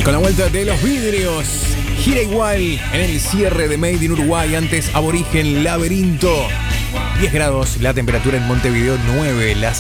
Con la vuelta de los vidrios, gira igual en el cierre de Made in Uruguay. Antes Aborigen, Laberinto. 10 grados la temperatura en Montevideo, 9 la